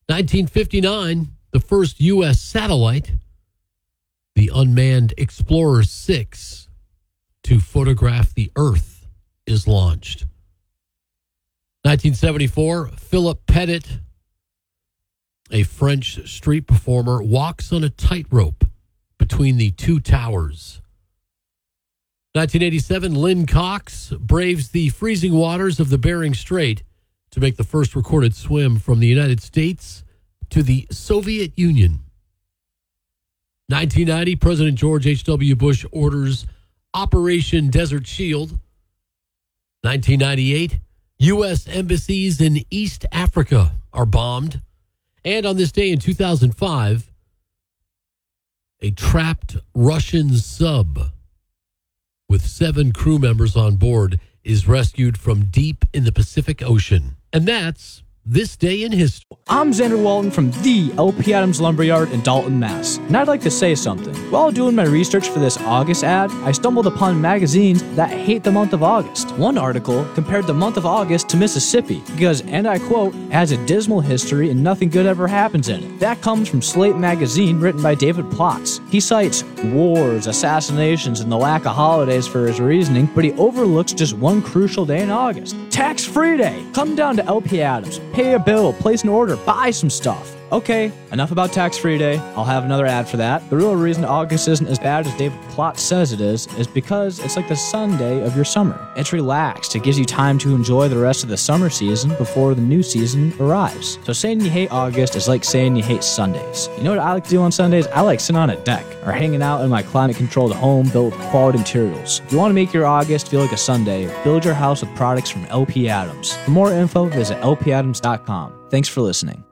1959, the first U.S. satellite, the unmanned Explorer 6, to photograph the Earth, is launched. 1974, Philip Petit, a French street performer, walks on a tightrope between the two towers. 1987, Lynn Cox braves the freezing waters of the Bering Strait to make the first recorded swim from the United States to the Soviet Union. 1990, President George H.W. Bush orders Operation Desert Shield. 1998, U.S. embassies in East Africa are bombed. And on this day in 2005, a trapped Russian sub with 7 crew members on board is rescued from deep in the Pacific Ocean. And that's This Day in History. I'm Xander Walton from the LP Adams Lumberyard in Dalton, Mass. And I'd like to say something. While doing my research for this August ad, I stumbled upon magazines that hate the month of August. One article compared the month of August to Mississippi because, and I quote, it has a dismal history and nothing good ever happens in it. That comes from Slate magazine written by David Plotz. He cites wars, assassinations, and the lack of holidays for his reasoning, but he overlooks just one crucial day in August. Tax-free day! Come down to LP Adams, pay a bill, place an order, buy some stuff. Okay, enough about tax-free day. I'll have another ad for that. The real reason August isn't as bad as David Plotz says it is because it's like the Sunday of your summer. It's relaxed. It gives you time to enjoy the rest of the summer season before the new season arrives. So saying you hate August is like saying you hate Sundays. You know what I like to do on Sundays? I like sitting on a deck or hanging out in my climate-controlled home built with quality materials. If you want to make your August feel like a Sunday, build your house with products from LP Adams. For more info, visit lpadams.com. Thanks for listening.